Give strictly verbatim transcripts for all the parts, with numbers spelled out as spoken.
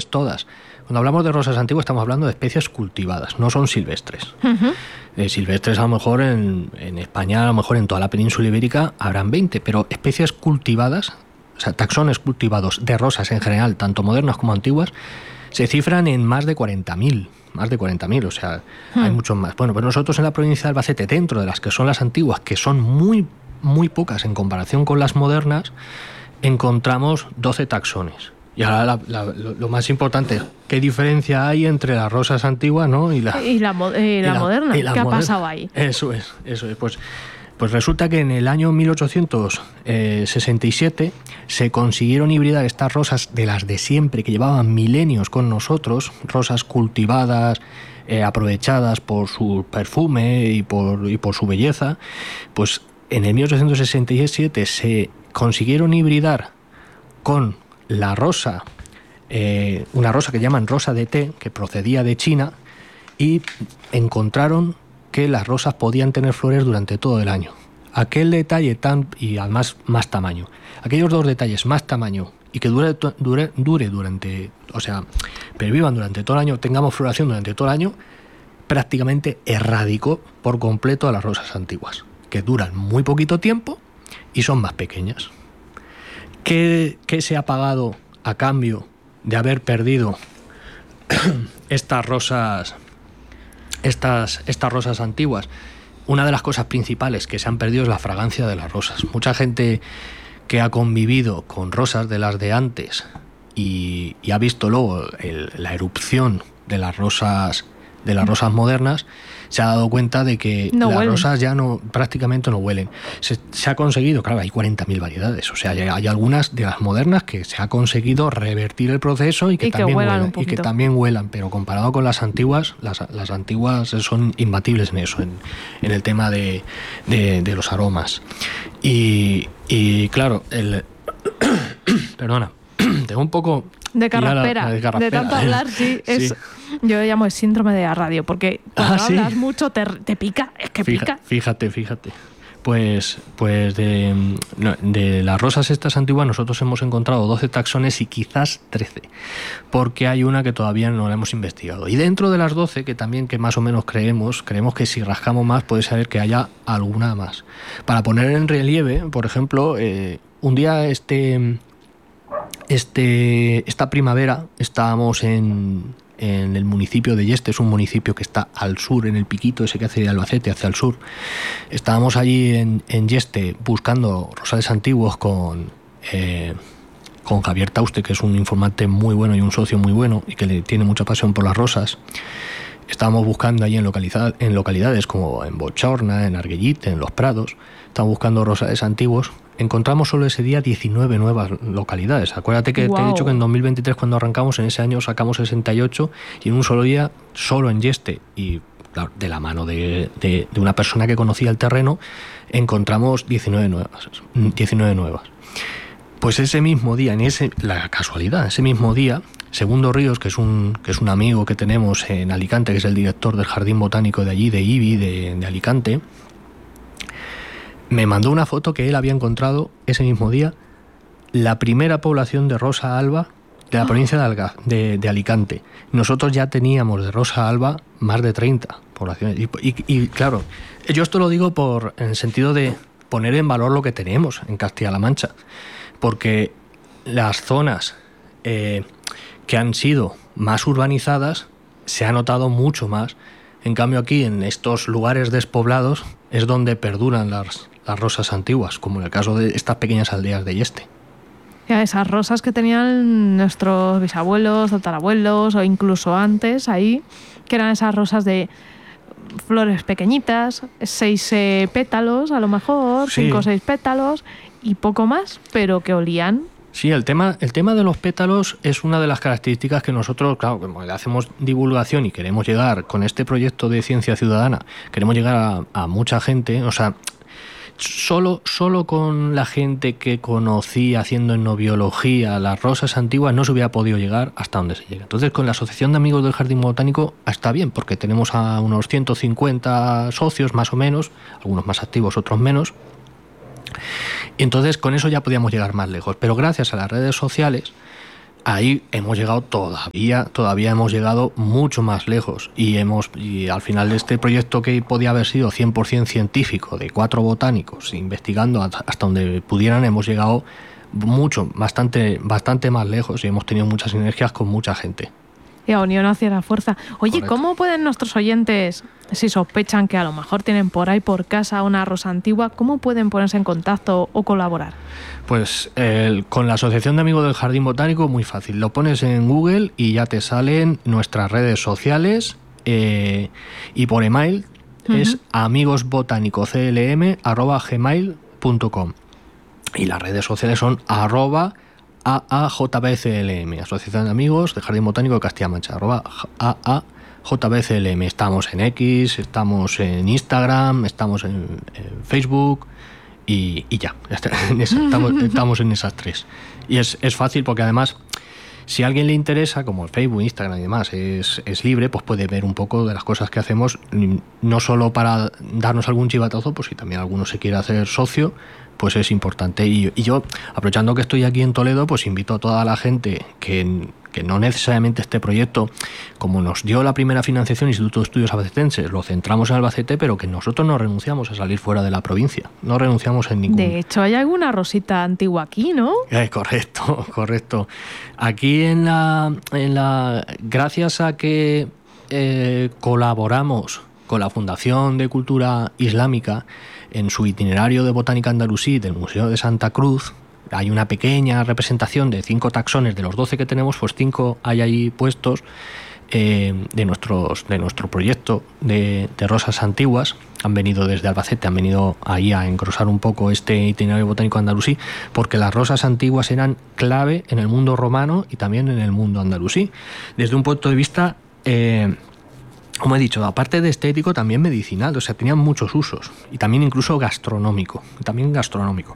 especies todas. Cuando hablamos de rosas antiguas estamos hablando de especies cultivadas, no son silvestres. Uh-huh. Eh, silvestres a lo mejor en, en España, a lo mejor en toda la península ibérica habrán veinte, pero especies cultivadas, o sea, taxones cultivados de rosas en general, tanto modernas como antiguas, se cifran en más de cuarenta mil. Más de cuarenta mil, o sea, hmm. hay muchos más. Bueno, pues nosotros en la provincia de Albacete, dentro de las que son las antiguas, que son muy, muy pocas en comparación con las modernas, encontramos doce taxones. Y ahora la, la, lo, lo más importante, ¿qué diferencia hay entre las rosas antiguas, ¿no? y la, y la, eh, y la, la moderna? ¿Qué moderna? ha pasado ahí? Eso es, eso es. Pues, pues resulta que en el año mil ochocientos sesenta y siete se consiguieron hibridar estas rosas de las de siempre, que llevaban milenios con nosotros, rosas cultivadas, eh, aprovechadas por su perfume y por, y por su belleza. Pues en el mil ochocientos sesenta y siete se consiguieron hibridar con la rosa, eh, una rosa que llaman rosa de té, que procedía de China, y encontraron que las rosas podían tener flores durante todo el año. Aquel detalle tan, y además más tamaño, aquellos dos detalles, más tamaño y que dure, dure, dure durante, o sea, pervivan durante todo el año, tengamos floración durante todo el año, prácticamente erradicó por completo a las rosas antiguas, que duran muy poquito tiempo y son más pequeñas. ¿Qué, qué se ha pagado a cambio de haber perdido estas rosas, estas, estas rosas antiguas? Una de las cosas principales que se han perdido es la fragancia de las rosas. Mucha gente que ha convivido con rosas de las de antes y, y ha visto luego el, la erupción de las rosas de las rosas modernas, se ha dado cuenta de que no las huelen. Rosas ya no prácticamente no huelen. Se, se ha conseguido, claro, hay cuarenta mil variedades, o sea, hay, hay algunas de las modernas que se ha conseguido revertir el proceso y que, y también, que huelan y que también huelan, pero comparado con las antiguas, las, las antiguas son imbatibles en eso, en, en el tema de, de, de los aromas. Y, y claro, el perdona, tengo un poco de carraspera, la, la de, de tanto hablar, sí, es, sí. Yo lo llamo el síndrome de la radio, porque cuando ah, hablas ¿sí? mucho te, te pica, es que pica. Fíjate, fíjate. Pues, pues de, de las rosas estas antiguas nosotros hemos encontrado doce taxones y quizás trece, porque hay una que todavía no la hemos investigado. Y dentro de las doce, que también que más o menos creemos, creemos que si rascamos más puede ser que haya alguna más. Para poner en relieve, por ejemplo, eh, un día este... Este, esta primavera estábamos en, en el municipio de Yeste, es un municipio que está al sur, en el piquito ese que hace de Albacete hacia el sur. Estábamos allí en, en Yeste buscando rosales antiguos con, eh, con Javier Tauste, que es un informante muy bueno y un socio muy bueno y que le tiene mucha pasión por las rosas. Estábamos buscando allí en, localiza- en localidades como en Bochorna, en Arguellite, en Los Prados. Estábamos buscando rosales antiguos. Encontramos solo ese día diecinueve nuevas localidades. Acuérdate que wow. te he dicho que en dos mil veintitrés, cuando arrancamos, en ese año sacamos sesenta y ocho y en un solo día, solo en Yeste y claro, de la mano de, de, de una persona que conocía el terreno, encontramos diecinueve nuevas. diecinueve nuevas. Pues ese mismo día, en ese, la casualidad, ese mismo día, Segundo Ríos, que es un que es un amigo que tenemos en Alicante, que es el director del Jardín Botánico de allí, de I B I, de, de Alicante, me mandó una foto que él había encontrado ese mismo día la primera población de rosa alba de la provincia de, Alga, de, de Alicante. Nosotros ya teníamos de rosa alba más de treinta poblaciones. Y, y, y claro, yo esto lo digo por en el sentido de poner en valor lo que tenemos en Castilla-La Mancha, porque las zonas eh, que han sido más urbanizadas se ha notado mucho más. En cambio aquí, en estos lugares despoblados, es donde perduran las las rosas antiguas, como en el caso de estas pequeñas aldeas de Yeste. Ya, esas rosas que tenían nuestros bisabuelos, tatarabuelos o incluso antes ahí, que eran esas rosas de flores pequeñitas, seis eh, pétalos a lo mejor, sí. cinco o seis pétalos y poco más, pero que olían. Sí, el tema, el tema de los pétalos es una de las características que nosotros, claro, como le hacemos divulgación y queremos llegar con este proyecto de ciencia ciudadana, queremos llegar a, a mucha gente, o sea, Solo, solo con la gente que conocí haciendo etnobiología las rosas antiguas no se hubiera podido llegar hasta donde se llega. Entonces, con la Asociación de Amigos del Jardín Botánico está bien, porque tenemos a unos ciento cincuenta socios más o menos, algunos más activos, otros menos. Y entonces, con eso ya podíamos llegar más lejos. Pero gracias a las redes sociales, ahí hemos llegado todavía, todavía hemos llegado mucho más lejos y hemos y al final de este proyecto, que podía haber sido cien por ciento científico, de cuatro botánicos investigando hasta donde pudieran, hemos llegado mucho, bastante, bastante más lejos y hemos tenido muchas sinergias con mucha gente. Y a unión hacia la fuerza. Oye, Correcto. ¿Cómo pueden nuestros oyentes, si sospechan que a lo mejor tienen por ahí por casa una rosa antigua, cómo pueden ponerse en contacto o colaborar? Pues eh, con la Asociación de Amigos del Jardín Botánico, muy fácil. Lo pones en Google y ya te salen nuestras redes sociales, eh, y por email uh-huh. es amigosbotanicoclm arroba gmail punto com y las redes sociales son arroba A A J B C L M, Asociación de Amigos del Jardín Botánico de Castilla-La Mancha, arroba A A J B C L M. Estamos en X, estamos en Instagram, estamos en, en Facebook y, y ya, estamos, estamos en esas tres. Y es, es fácil porque además, si a alguien le interesa, como el Facebook, Instagram y demás, es, es libre, pues puede ver un poco de las cosas que hacemos, no solo para darnos algún chivatazo, pues si también alguno se quiere hacer socio, pues es importante. Y, y yo, aprovechando que estoy aquí en Toledo, pues invito a toda la gente que, que no necesariamente este proyecto, como nos dio la primera financiación Instituto de Estudios Albacetenses, lo centramos en Albacete, pero que nosotros no renunciamos a salir fuera de la provincia, no renunciamos en ningún... De hecho, hay alguna rosita antigua aquí, ¿no? Eh, correcto, correcto. Aquí en la, en la gracias a que eh, colaboramos con la Fundación de Cultura Islámica en su itinerario de botánica andalusí del Museo de Santa Cruz, hay una pequeña representación de cinco taxones de los doce que tenemos, pues cinco hay ahí puestos eh, de, nuestros, de nuestro proyecto de, de rosas antiguas. Han venido desde Albacete, han venido ahí a engrosar un poco este itinerario botánico andalusí, porque las rosas antiguas eran clave en el mundo romano y también en el mundo andalusí. Desde un punto de vista... Eh, como he dicho, aparte de estético, también medicinal, o sea, tenían muchos usos, y también incluso gastronómico, también gastronómico.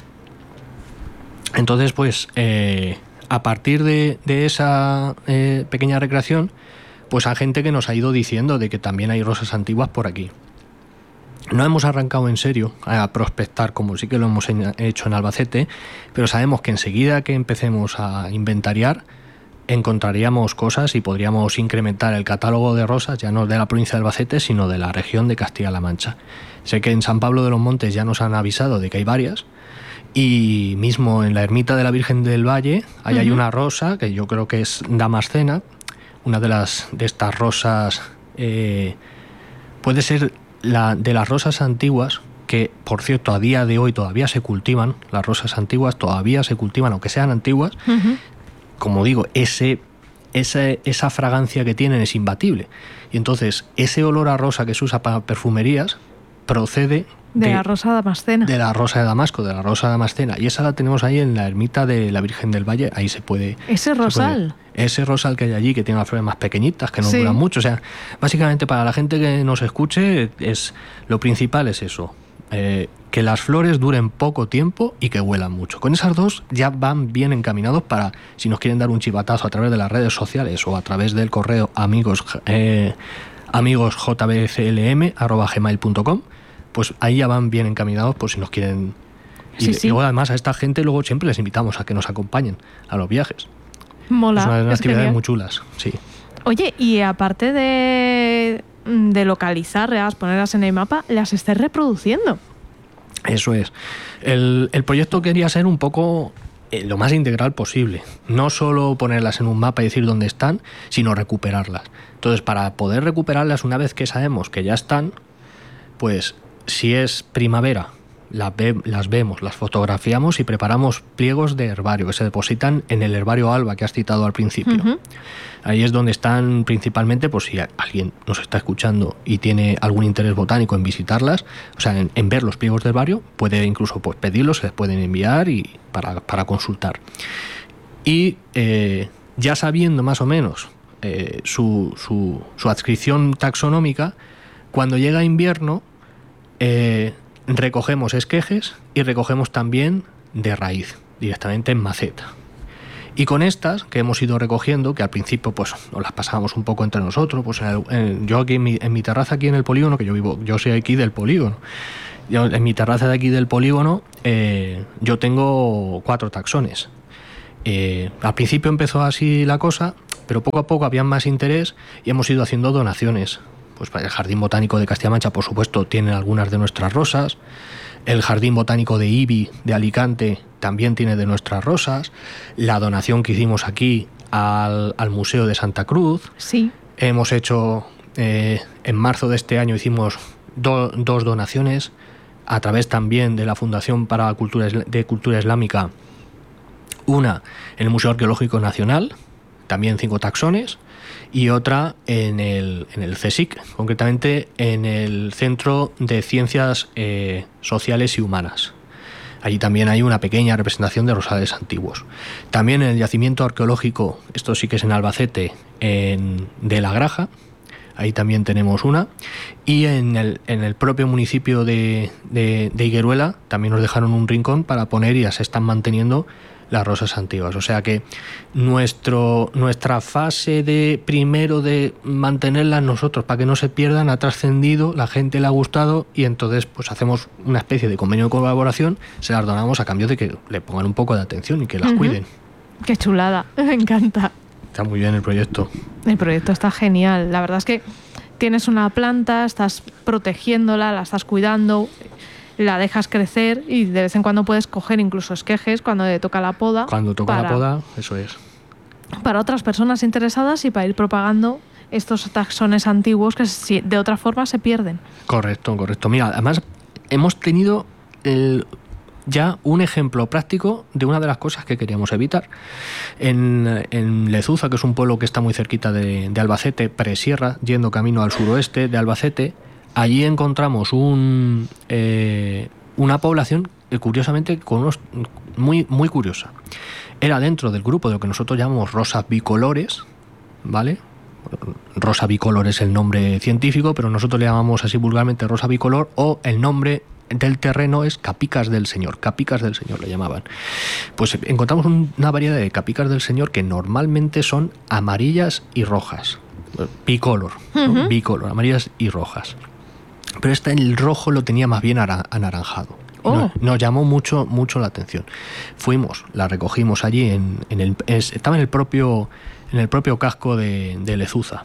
Entonces, pues, eh, a partir de, de esa eh, pequeña recreación, pues hay gente que nos ha ido diciendo de que también hay rosas antiguas por aquí. No hemos arrancado en serio a prospectar, como sí que lo hemos hecho en Albacete, pero sabemos que enseguida que empecemos a inventariar, encontraríamos cosas y podríamos incrementar el catálogo de rosas, ya no de la provincia de Albacete, sino de la región de Castilla-La Mancha. Sé que en San Pablo de los Montes ya nos han avisado de que hay varias, y mismo en la ermita de la Virgen del Valle ahí uh-huh. hay una rosa que yo creo que es Damascena, una de las de estas rosas, eh, puede ser la de las rosas antiguas, que por cierto a día de hoy todavía se cultivan, las rosas antiguas todavía se cultivan, aunque sean antiguas. Uh-huh. Como digo, ese, ese, esa fragancia que tienen es imbatible. Y entonces, ese olor a rosa que se usa para perfumerías procede de, de la rosa damascena. De la rosa de Damasco, de la rosa damascena. Y esa la tenemos ahí en la ermita de la Virgen del Valle. Ahí se puede... ¿Ese rosal? Puede, ese rosal que hay allí, que tiene las flores más pequeñitas, que no sí. duran mucho. O sea, básicamente para la gente que nos escuche, es lo principal es eso. Eh, que las flores duren poco tiempo y que huelan mucho. Con esas dos ya van bien encaminados para, si nos quieren dar un chivatazo a través de las redes sociales o a través del correo amigos eh, amigosjbclm arroba gmail punto com, pues ahí ya van bien encaminados por si nos quieren. Y, sí, sí. y luego además a esta gente luego siempre les invitamos a que nos acompañen a los viajes. Mola. Es una de las actividades genial. Muy chulas, sí. Oye, y aparte de, de localizarlas, ponerlas en el mapa, las estés reproduciendo. Eso es. El, el proyecto quería ser un poco eh, lo más integral posible. No solo ponerlas en un mapa y decir dónde están, sino recuperarlas. Entonces, para poder recuperarlas una vez que sabemos que ya están, pues si es primavera, las, ve, las vemos, las fotografiamos y preparamos pliegos de herbario que se depositan en el herbario Alba que has citado al principio. Uh-huh. Ahí es donde están principalmente, pues si alguien nos está escuchando y tiene algún interés botánico en visitarlas, o sea, en, en ver los pliegos de herbario, puede incluso pues, pedirlos, se les pueden enviar y para, para consultar. Y eh, ya sabiendo más o menos eh, su, su, su adscripción taxonómica, cuando llega invierno, eh, recogemos esquejes y recogemos también de raíz, directamente en maceta. Y con estas que hemos ido recogiendo, que al principio pues nos las pasábamos un poco entre nosotros, pues en el, en, yo aquí en mi, en mi terraza aquí en el polígono, que yo vivo, yo soy aquí del polígono, yo, en mi terraza de aquí del polígono eh, yo tengo cuatro taxones. eh, al principio empezó así la cosa, pero poco a poco había más interés y hemos ido haciendo donaciones. Pues para el Jardín Botánico de Castilla-Mancha, por supuesto, tiene algunas de nuestras rosas. El Jardín Botánico de Ibi, de Alicante, también tiene de nuestras rosas. La donación que hicimos aquí al, al Museo de Santa Cruz. Sí. Hemos hecho, eh, en marzo de este año hicimos do, dos donaciones a través también de la Fundación para Cultura de Cultura Islámica. Una en el Museo Arqueológico Nacional, también cinco taxones, y otra en el, en el CSIC, concretamente en el Centro de Ciencias eh, Sociales y Humanas. Allí también hay una pequeña representación de rosales antiguos. También en el yacimiento arqueológico, esto sí que es en Albacete, en, de La Graja, ahí también tenemos una. Y en el, en el propio municipio de, de, de Higueruela también nos dejaron un rincón para poner, y ya se están manteniendo las rosas antiguas. O sea que nuestro, nuestra fase de primero de mantenerlas nosotros para que no se pierdan ha trascendido, la gente le ha gustado, y entonces pues hacemos una especie de convenio de colaboración, se las donamos a cambio de que le pongan un poco de atención y que las uh-huh. cuiden. Qué chulada, me encanta. Está muy bien el proyecto. El proyecto está genial. La verdad es que tienes una planta, estás protegiéndola, la estás cuidando, la dejas crecer y de vez en cuando puedes coger incluso esquejes cuando te toca la poda. Cuando toca para, la poda, eso es. Para otras personas interesadas y para ir propagando estos taxones antiguos que de otra forma se pierden. Correcto, correcto. Mira, además hemos tenido el, ya un ejemplo práctico de una de las cosas que queríamos evitar. En, en Lezuza, que es un pueblo que está muy cerquita de, de Albacete, presierra, yendo camino al suroeste de Albacete, allí encontramos un, eh, una población que, curiosamente, con unos, muy, muy curiosa. Era dentro del grupo de lo que nosotros llamamos rosas bicolores, ¿vale? Rosa bicolor es el nombre científico, pero nosotros le llamamos así vulgarmente rosa bicolor, o el nombre del terreno es capicas del señor, capicas del señor le llamaban. Pues encontramos un, una variedad de capicas del señor que normalmente son amarillas y rojas, bicolor, ¿no? Uh-huh. Bicolor, amarillas y rojas. Pero esta, el rojo lo tenía más bien anaranjado. Oh. Nos, nos llamó mucho, mucho la atención. Fuimos, la recogimos allí, en, en el, es, estaba en el propio, en el propio casco de, de Lezuza.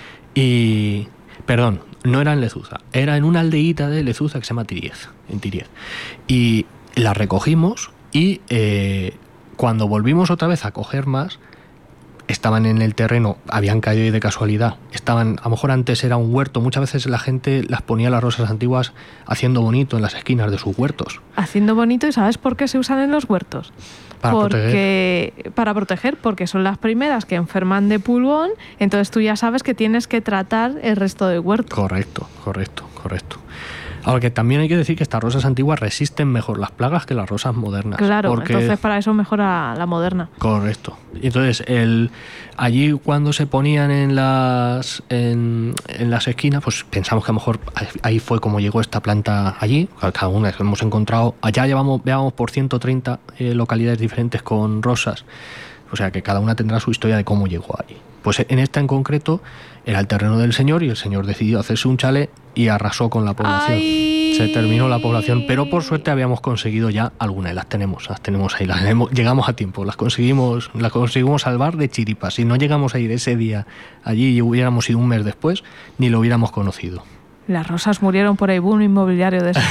Y, perdón, no era en Lezuza, era en una aldeíta de Lezuza que se llama Tiriez, en Tiriez. Y la recogimos y eh, cuando volvimos otra vez a coger más, estaban en el terreno, habían caído de casualidad, estaban, a lo mejor antes era un huerto, muchas veces la gente las ponía las rosas antiguas haciendo bonito en las esquinas de sus huertos. Haciendo bonito, ¿y sabes por qué se usan en los huertos? Para porque, proteger. Para proteger, porque son las primeras que enferman de pulgón, entonces tú ya sabes que tienes que tratar el resto del huerto. Correcto, correcto, correcto. Aunque también hay que decir que estas rosas antiguas resisten mejor las plagas que las rosas modernas. Claro, porque... entonces para eso mejora la moderna. Correcto. Y entonces el, allí cuando se ponían en las en, en las esquinas, pues pensamos que a lo mejor ahí fue como llegó esta planta allí. Cada una que hemos encontrado, allá llevamos, veamos por ciento treinta eh, localidades diferentes con rosas. O sea que cada una tendrá su historia de cómo llegó allí. Pues en esta en concreto era el terreno del señor y el señor decidió hacerse un chalet y arrasó con la población. ¡Ay! Se terminó la población, pero por suerte habíamos conseguido ya algunas y las tenemos, las tenemos ahí, las hemos, llegamos a tiempo, las conseguimos, las conseguimos salvar de chiripa. Si no llegamos a ir ese día allí y hubiéramos ido un mes después, ni lo hubiéramos conocido. Las rosas murieron por el boom inmobiliario de eso.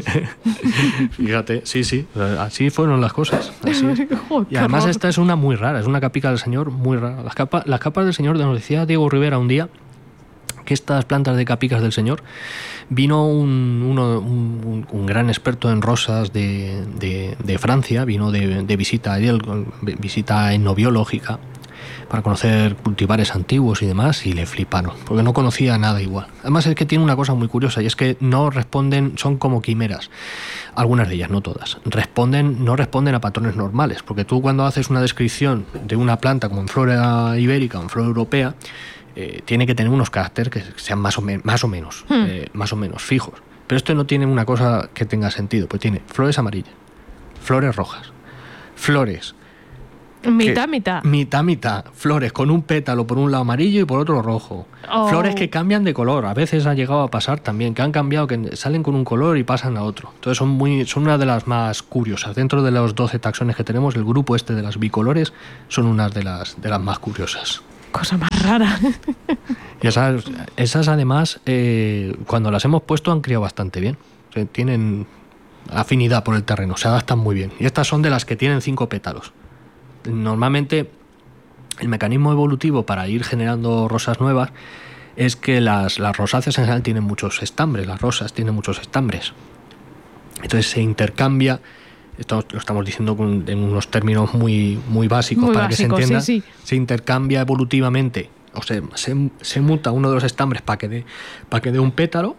Fíjate, sí, sí, así fueron las cosas. Así es. Oh, y además horror. Esta es una muy rara, es una capica del señor muy rara. Las, capa, las capas del señor, nos decía Diego Rivera un día, que estas plantas de capicas del señor, vino un, uno, un, un gran experto en rosas de, de, de Francia, vino de, de visita, visita etnobiológica, para conocer cultivares antiguos y demás, y le fliparon, porque no conocía nada igual. Además es que tiene una cosa muy curiosa, y es que no responden, son como quimeras, algunas de ellas, no todas, responden, no responden a patrones normales, porque tú cuando haces una descripción de una planta como en flora ibérica o en flora europea, eh, tiene que tener unos caracteres que sean más o, me, más o menos, hmm. eh, más o menos fijos. Pero esto no tiene una cosa que tenga sentido, pues tiene flores amarillas, flores rojas, flores Mitad, mitad. Mitad, mitad. Flores con un pétalo por un lado amarillo y por otro rojo. Oh. Flores que cambian de color. A veces ha llegado a pasar también, que han cambiado, que salen con un color y pasan a otro. Entonces son muy, son una de las más curiosas. Dentro de los doce taxones que tenemos, el grupo este de las bicolores son unas de las, de las más curiosas. Cosa más rara. Y esas, esas además, eh, cuando las hemos puesto han criado bastante bien. O sea, tienen afinidad por el terreno, se adaptan muy bien. Y estas son de las que tienen cinco pétalos. Normalmente el mecanismo evolutivo para ir generando rosas nuevas es que las, las rosáceas en general tienen muchos estambres, las rosas tienen muchos estambres. Entonces se intercambia, esto lo estamos diciendo con, en unos términos muy, muy básicos Muy para básico, que se entienda, sí, sí. se intercambia evolutivamente, o sea, se, se muta uno de los estambres para que dé, para que dé un pétalo,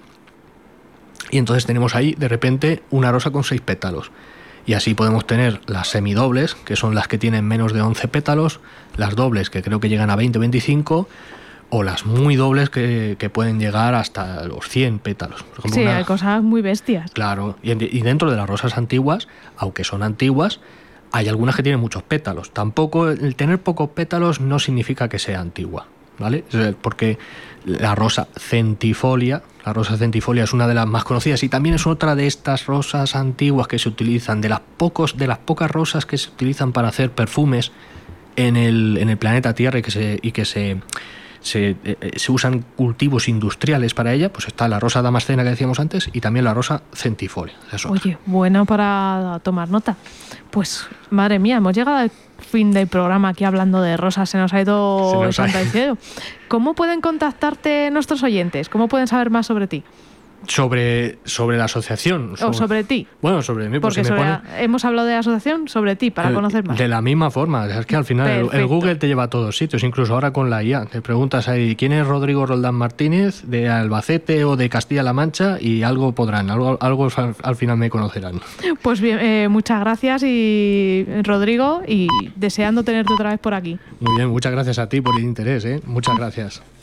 y entonces tenemos ahí de repente una rosa con seis pétalos. Y así podemos tener las semidobles, que son las que tienen menos de once pétalos, las dobles, que creo que llegan a veinte o veinticinco, o las muy dobles, que, que pueden llegar hasta los cien pétalos. Por ejemplo, Sí, una, hay cosas muy bestias. Claro, y, y dentro de las rosas antiguas, aunque son antiguas, hay algunas que tienen muchos pétalos. Tampoco, el tener pocos pétalos no significa que sea antigua, ¿vale? Porque la rosa centifolia, la rosa centifolia es una de las más conocidas y también es otra de estas rosas antiguas que se utilizan, de las pocos, de las pocas rosas que se utilizan para hacer perfumes en el, en el planeta Tierra y que se, y que se, se, eh, se usan cultivos industriales para ella. Pues está la rosa damascena que decíamos antes y también la rosa centifolia. Oye, buena para tomar nota. Pues, madre mía, hemos llegado al fin del programa aquí hablando de rosas, se nos ha ido se nos el ha... cielo. ¿Cómo pueden contactarte nuestros oyentes? ¿Cómo pueden saber más sobre ti? Sobre, sobre la asociación. Sobre, o sobre ti. Bueno, sobre mí. Porque si sobre me pone... la, hemos hablado de la asociación, sobre ti, para el, conocer más. De la misma forma. Es que al final el, el Google te lleva a todos sitios, incluso ahora con la I A. Te preguntas ahí, ¿quién es Rodrigo Roldán Martínez? De Albacete o de Castilla-La Mancha, y algo podrán, algo, algo al, al final me conocerán. Pues bien, eh, muchas gracias, y Rodrigo, y deseando tenerte otra vez por aquí. Muy bien, muchas gracias a ti por el interés, ¿eh? Muchas gracias.